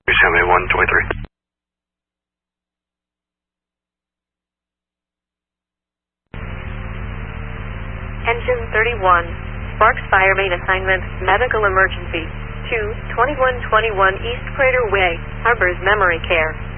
123. Engine 31, Sparks Fire Main Assignment, Medical Emergency, to 2121 East Crater Way, Harbors Memory Care.